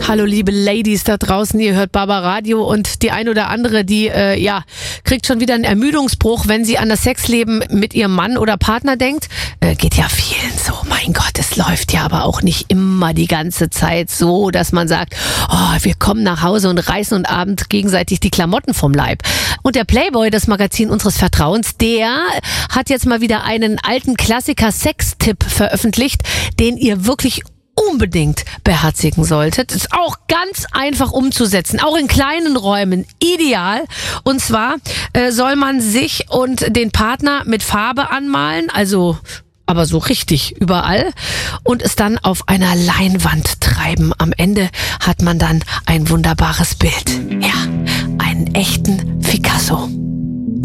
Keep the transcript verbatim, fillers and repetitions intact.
Hallo liebe Ladies da draußen, ihr hört Barbaradio und die ein oder andere, die äh, ja kriegt schon wieder einen Ermüdungsbruch, wenn sie an das Sexleben mit ihrem Mann oder Partner denkt. Äh, geht ja vielen so. Mein Gott, es läuft ja aber auch nicht immer die ganze Zeit so, dass man sagt, oh, wir kommen nach Hause und reißen und abend gegenseitig die Klamotten vom Leib. Und der Playboy, das Magazin unseres Vertrauens, der hat jetzt mal wieder einen alten Klassiker-Sextipp veröffentlicht, den ihr wirklich unbedingt beherzigen solltet. Ist auch ganz einfach umzusetzen, auch in kleinen Räumen ideal. Und zwar äh, soll man sich und den Partner mit Farbe anmalen, also aber so richtig überall, und es dann auf einer Leinwand treiben. Am Ende hat man dann ein wunderbares Bild. Ja, einen echten Picasso.